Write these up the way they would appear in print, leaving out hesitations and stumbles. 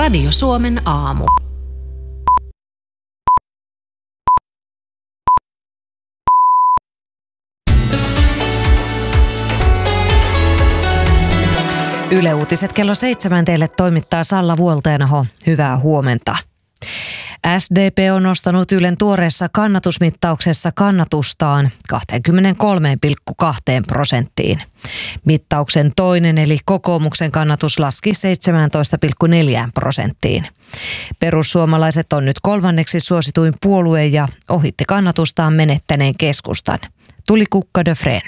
Radio Suomen aamu. Yle Uutiset kello 7 teille toimittaa Salla Vuolteenaho. Hyvää huomenta. SDP on nostanut Ylen tuoreessa kannatusmittauksessa kannatustaan 23,2%. Mittauksen toinen eli kokoomuksen kannatus laski 17,4%. Perussuomalaiset on nyt kolmanneksi suosituin puolue ja ohitti kannatustaan menettäneen Keskustan. Tuli Kukka de Fren.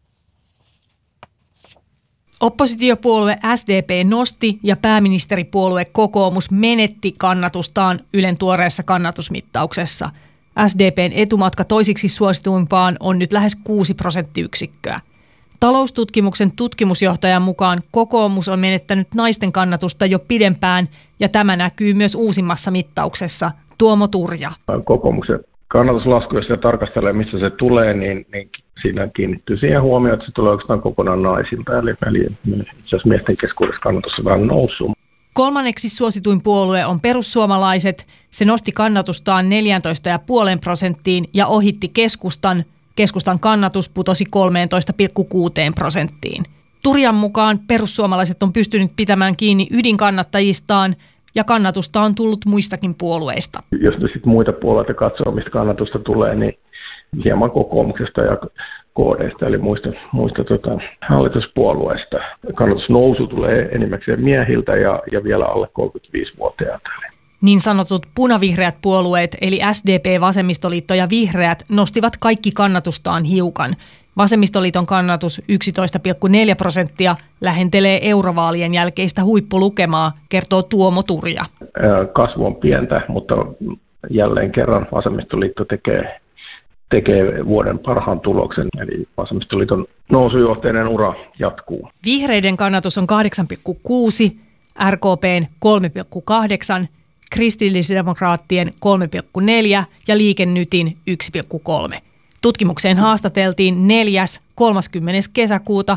Oppositiopuolue SDP nosti ja pääministeripuolue kokoomus menetti kannatustaan Ylen tuoreessa kannatusmittauksessa. SDPn etumatka toisiksi suosituimpaan on nyt lähes 6 prosenttiyksikköä. Taloustutkimuksen tutkimusjohtajan mukaan kokoomus on menettänyt naisten kannatusta jo pidempään ja tämä näkyy myös uusimmassa mittauksessa. Tuomo Turja. Kokoomuksen kannatuslasku, jos se tarkastelee, missä se tulee, niin siinä kiinnittyy siihen huomioon, että se tulee oikeastaan kokonaan naisilta. Eli itse asiassa miesten keskuudessa kannatus on vähän noussut. Kolmanneksi suosituin puolue on Perussuomalaiset. Se nosti kannatustaan 14,5% ja ohitti Keskustan. Keskustan kannatus putosi 13,6%. Turjan mukaan Perussuomalaiset on pystynyt pitämään kiinni ydinkannattajistaan ja kannatusta on tullut muistakin puolueista. Jos sitten muita puolueita katsoo, mistä kannatusta tulee, niin hieman kokoomuksesta ja KD:stä, eli muista hallituspuolueista. Kannatusnousu tulee enimmäkseen miehiltä ja vielä alle 35-vuotiailta. Niin sanotut punavihreät puolueet, eli SDP, Vasemmistoliitto ja Vihreät, nostivat kaikki kannatustaan hiukan. Vasemmistoliiton kannatus 11,4% lähentelee eurovaalien jälkeistä huippulukemaa, kertoo Tuomo Turja. Kasvu on pientä, mutta jälleen kerran Vasemmistoliitto tekee vuoden parhaan tuloksen, eli Vasemmistoliiton nousujohteinen ura jatkuu. Vihreiden kannatus on 8,6, RKP:n 3,8, kristillisdemokraattien 3,4 ja Liike Nytin 1,3. Tutkimukseen haastateltiin 30. kesäkuuta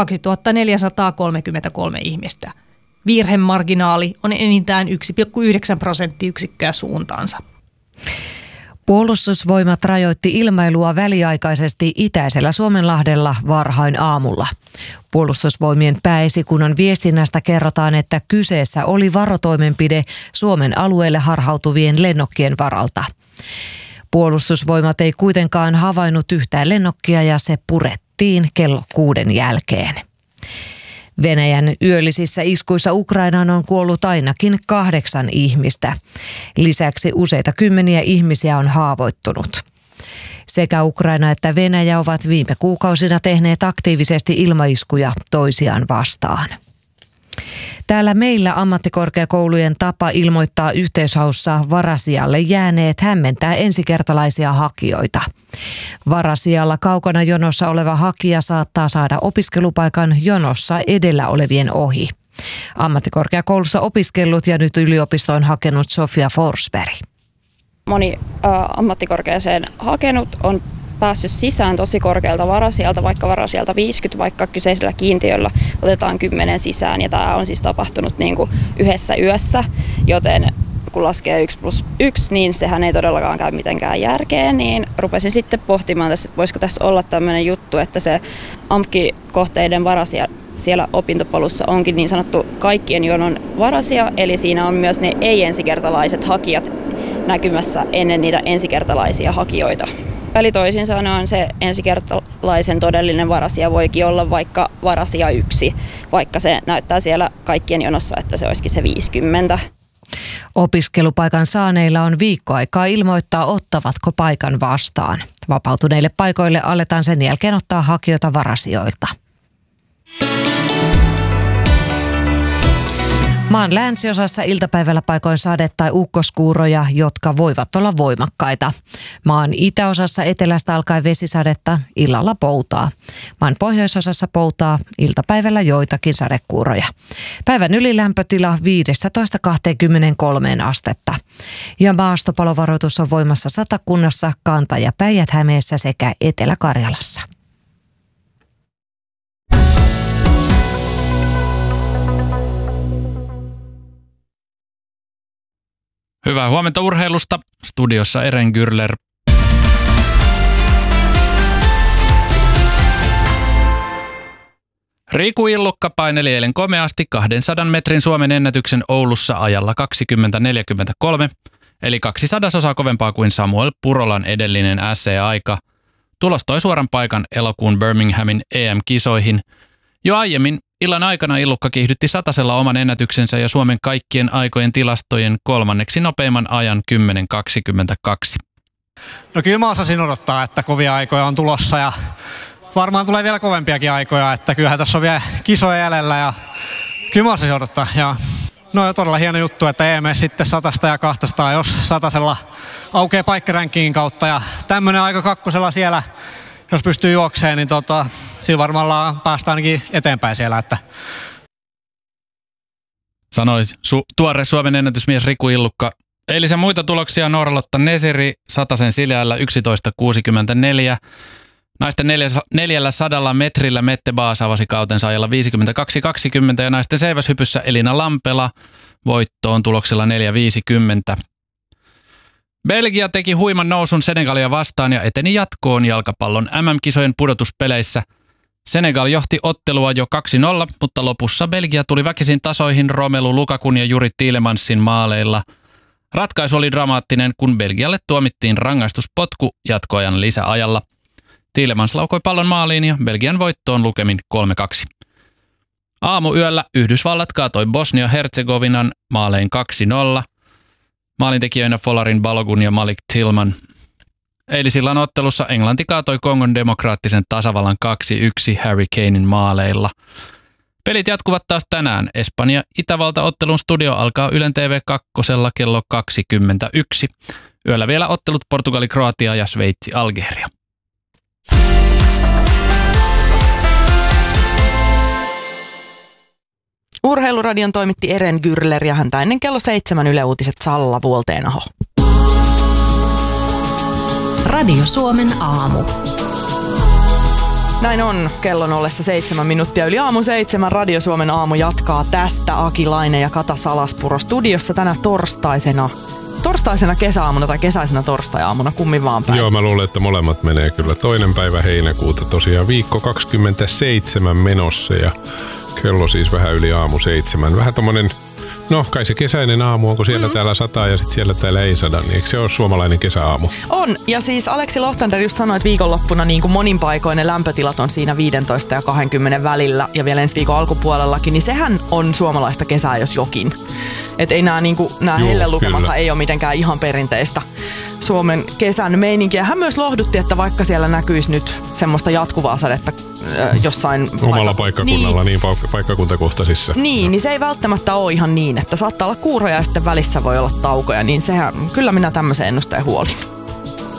2433 ihmistä. Virhemarginaali on enintään 1,9 prosenttiyksikköä suuntaansa. Puolustusvoimat rajoitti ilmailua väliaikaisesti itäisellä Suomenlahdella varhain aamulla. Puolustusvoimien pääesikunnan viestinnästä kerrotaan, että kyseessä oli varotoimenpide Suomen alueelle harhautuvien lennokkien varalta. Puolustusvoimat ei kuitenkaan havainnut yhtään lennokkia ja se purettiin kello 6 jälkeen. Venäjän yöllisissä iskuissa Ukrainaan on kuollut ainakin 8 ihmistä. Lisäksi useita kymmeniä ihmisiä on haavoittunut. Sekä Ukraina että Venäjä ovat viime kuukausina tehneet aktiivisesti ilmaiskuja toisiaan vastaan. Täällä meillä ammattikorkeakoulujen tapa ilmoittaa yhteishaussa varasijalle jääneet hämmentää ensikertalaisia hakijoita. Varasijalla kaukana jonossa oleva hakija saattaa saada opiskelupaikan jonossa edellä olevien ohi. Ammattikorkeakoulussa opiskellut ja nyt yliopistoon hakenut Sofia Forsberg. Moni ammattikorkeaseen hakenut on päässyt sisään tosi korkealta varasijalta, vaikka varasijalta 50, vaikka kyseisellä kiintiöllä otetaan 10 sisään. Ja tämä on siis tapahtunut niin kuin yhdessä yössä, joten kun laskee 1+1, niin sehän ei todellakaan käy mitenkään järkeen. Niin rupesin sitten pohtimaan, että voisiko tässä olla tämmöinen juttu, että se AMK-kohteiden varasija siellä opintopolussa onkin niin sanottu kaikkien jonon varasija, eli siinä on myös ne ei-ensikertalaiset hakijat näkymässä ennen niitä ensikertalaisia hakijoita. Eli toisin sanoen se ensikertalaisen todellinen varasija voikin olla vaikka varasija 1, vaikka se näyttää siellä kaikkien jonossa, että se olisikin se 50. Opiskelupaikan saaneilla on viikko aikaa ilmoittaa, ottavatko paikan vastaan. Vapautuneille paikoille aletaan sen jälkeen ottaa hakijoita varasijoilta. Maan länsiosassa iltapäivällä paikoin sade- tai ukkoskuuroja, jotka voivat olla voimakkaita. Maan itäosassa etelästä alkaen vesisadetta, illalla poutaa. Maan pohjoisosassa poutaa, iltapäivällä joitakin sadekuuroja. Päivän ylilämpötila 15-23 astetta. Ja maastopalovaroitus on voimassa Satakunnassa, Kanta- ja Päijät-Hämeessä sekä Etelä-Karjalassa. Hyvää huomenta urheilusta. Studiossa Eren Gürler. Riku Illukka paineli eilen komeasti 200 metrin Suomen ennätyksen Oulussa ajalla 20.43, eli 200 kovempaa kuin Samuel Purolan edellinen SC-aika. Tulos toi suoran paikan elokuun Birminghamin EM-kisoihin. Jo aiemmin illan aikana Illukka kiihdytti 100 oman ennätyksensä ja Suomen kaikkien aikojen tilastojen kolmanneksi nopeimman ajan 10.22. No kyllä mä osasin odottaa, että kovia aikoja on tulossa ja varmaan tulee vielä kovempiakin aikoja, että kyllähän tässä on vielä kisoja jäljellä ja kyllä mä osasin odottaa. Ja no todella hieno juttu, että ei mene sitten 100 ja 200, jos 100 aukeaa paikkaränkkiin kautta ja tämmöinen aika kakkosella siellä, jos pystyy juokseen, niin sillä varmaan päästään ainakin eteenpäin siellä. Että. Sanoi tuore Suomen ennätysmies Riku Illukka. Eilisen muita tuloksia Noora-Lotta Nesiri 100 sileällä 11.64. Naisten 400 metrillä Mette Baas avasi kautensa ajalla 52.20 ja naisten seiväshypyssä Elina Lampela voittoon tuloksella 4.50. Belgia teki huiman nousun Senegalia vastaan ja eteni jatkoon jalkapallon MM-kisojen pudotuspeleissä. Senegal johti ottelua jo 2-0, mutta lopussa Belgia tuli väkisin tasoihin Romelu Lukakun ja Juri Tielemansin maaleilla. Ratkaisu oli dramaattinen, kun Belgialle tuomittiin rangaistuspotku jatkoajan lisäajalla. Tielemans laukoi pallon maaliin ja Belgian voittoon lukemin 3-2. Aamuyöllä Yhdysvallat kaatoi Bosnia-Herzegovinan maalein 2-0. Maalintekijöinä Folarin Balogun ja Malik Tillman. Eilisillan ottelussa Englanti kaatoi Kongon demokraattisen tasavallan 2-1 Harry Kanein maaleilla. Pelit jatkuvat taas tänään. Espanja-Itävalta-ottelun studio alkaa Ylen TV2 kello 21. Yöllä vielä ottelut Portugali-Kroatia ja Sveitsi-Algeria. Urheiluradion toimitti Eren Gürler ja häntä ennen kello 7 Yle Uutiset Salla Vuolteenaho. Radio Suomen aamu. Näin on, kellon ollessa 7 minuuttia yli aamu 7. Radio Suomen aamu jatkaa tästä. Aki Laine ja Kata Salaspuro studiossa tänä torstaisena kesäaamuna tai kesäisenä torstai-aamuna, kummin vaan päin. Joo, mä luulen, että molemmat menee kyllä. 2. päivä heinäkuuta tosiaan viikko 27 menossa ja kello siis vähän yli aamu 7. Vähän tommonen, no kai se kesäinen aamu, onko siellä täällä sataa ja sitten siellä täällä ei sada, niin eikö se ole suomalainen kesäaamu? On, ja siis Aleksi Lohtander just sanoi, että viikonloppuna niin kuin monin paikoin ne lämpötilat on siinä 15 ja 20 välillä ja vielä ensi viikon alkupuolellakin, niin sehän on suomalaista kesää jos jokin. Että ei nämä hellelukemathan ei ole mitenkään ihan perinteistä Suomen kesän meininkiä. Hän myös lohdutti, että vaikka siellä näkyisi nyt semmoista jatkuvaa sadetta jossain omalla paikkakunnalla, niin paikkakuntakohtaisissa. Niin se ei välttämättä ole ihan niin, että saattaa olla kuuroja ja sitten välissä voi olla taukoja, niin sehän, kyllä minä tämmöisen ennusteen huolin.